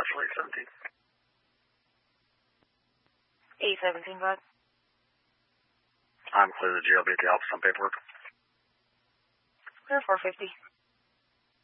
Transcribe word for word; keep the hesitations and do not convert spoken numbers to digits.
Commercial eight seventeen. eight seventeen, bud. I'm clear to G L B at the office on paperwork. Clear four fifty.